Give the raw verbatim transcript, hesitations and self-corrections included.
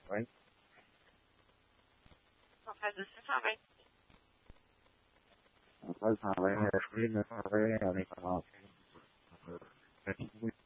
Oui. En face de ce travail. En face, ça va, je voulais me parler avec un